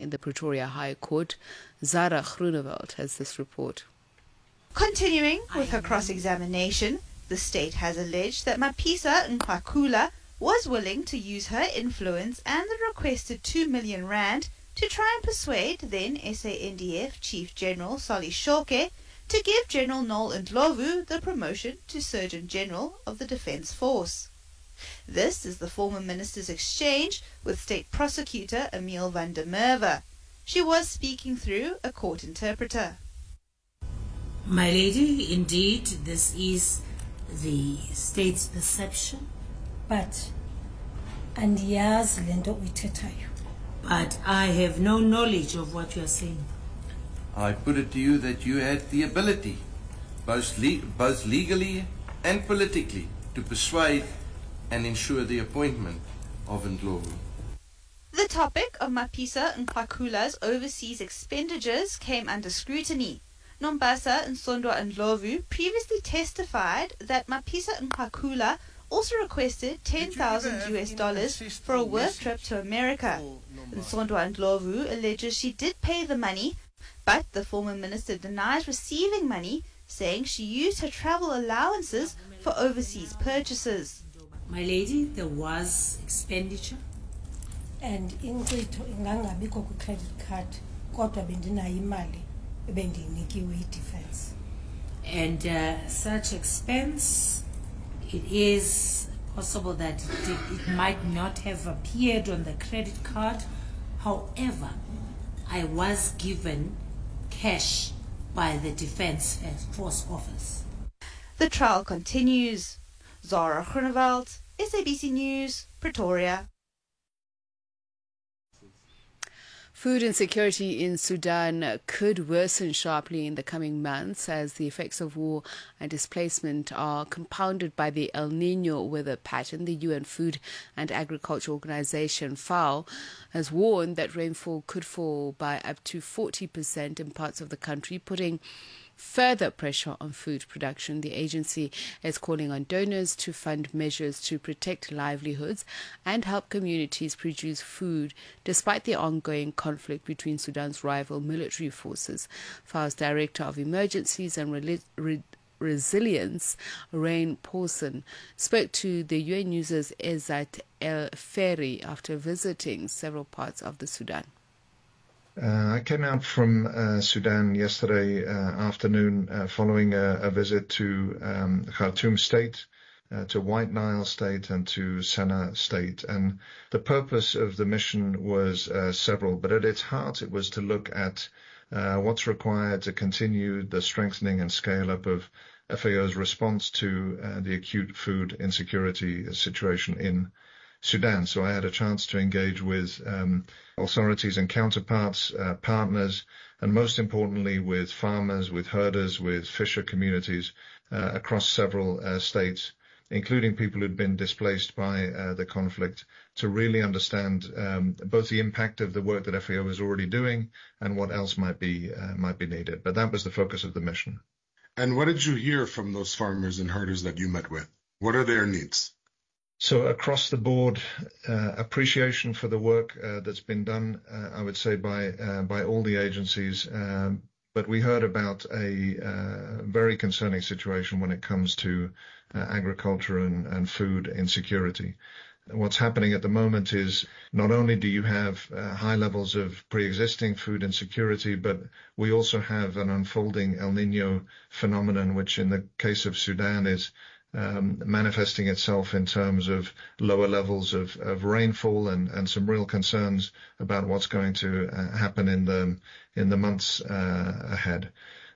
in the Pretoria High Court. Zara Groenewald has this report. Continuing with her cross-examination, the state has alleged that Mapisa Nqakula was willing to use her influence and the requested 2 million rand to try and persuade then SANDF Chief General Solly Shoke to give General Noel Ndlovu the promotion to Surgeon General of the Defence Force. This is the former minister's exchange with State Prosecutor Emile van der Merwe. She was speaking through a court interpreter. My lady, indeed, this is the state's perception. But andiyazi lento uyithethayo. But I have no knowledge of what you are saying. I put it to you that you had the ability, both legally and politically, to persuade and ensure the appointment of Ndlovu. The topic of Mapisa Nqakula's overseas expenditures came under scrutiny. Nombasa Nsondwa Ndlovu previously testified that Mapisa Nqakula also requested $10,000 for a work trip to America. Nsondwa Ndlovu alleges she did pay the money, but the former minister denies receiving money, saying she used her travel allowances for overseas purchases. My lady, there was expenditure. And inkcitho ingangabikho ku-credit card kodwa bendinayo imali ebendiyinikiwe yi-defense. And such expense, it is possible that it might not have appeared on the credit card. However, I was given cash by the Defence Force Office. The trial continues. Zara Groenewald, SABC News, Pretoria. Food insecurity in Sudan could worsen sharply in the coming months as the effects of war and displacement are compounded by the El Nino weather pattern. The UN Food and Agriculture Organization, FAO, has warned that rainfall could fall by up to 40% in parts of the country, putting further pressure on food production. The agency is calling on donors to fund measures to protect livelihoods and help communities produce food despite the ongoing conflict between Sudan's rival military forces. FAO's Director of Emergencies and Resilience, Rain Paulson, spoke to the UN News's Ezat El Ferri after visiting several parts of the Sudan. I came out from Sudan yesterday afternoon following a visit to Khartoum State, to White Nile State and to Sennar State. And the purpose of the mission was several, but at its heart it was to look at what's required to continue the strengthening and scale up of FAO's response to the acute food insecurity situation in Sudan. So I had a chance to engage with authorities and counterparts, partners, and most importantly with farmers, with herders, with fisher communities across several states, including people who'd been displaced by the conflict, to really understand both the impact of the work that FAO is already doing and what else might be needed. But that was the focus of the mission. And what did you hear from those farmers and herders that you met with? What are their needs? So across the board, appreciation for the work that's been done, I would say, by all the agencies. But we heard about a very concerning situation when it comes to agriculture and food insecurity. What's happening at the moment is not only do you have high levels of pre-existing food insecurity, but we also have an unfolding El Nino phenomenon, which in the case of Sudan is manifesting itself in terms of lower levels of rainfall and some real concerns about what's going to happen in the months ahead.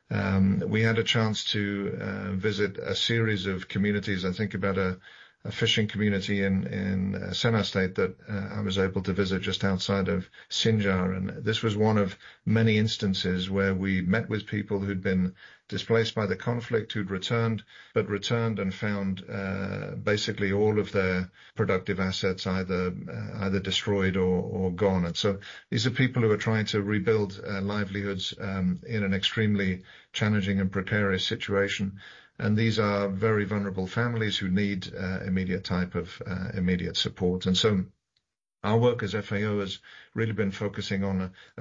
We had a chance to visit a series of communities. I think about a fishing community in Sennar State that I was able to visit just outside of Sinjar. And this was one of many instances where we met with people who'd been displaced by the conflict, who'd returned and found basically all of their productive assets either destroyed or gone. And so these are people who are trying to rebuild livelihoods in an extremely challenging and precarious situation. And these are very vulnerable families who need immediate support. And so our work as FAO has really been focusing on a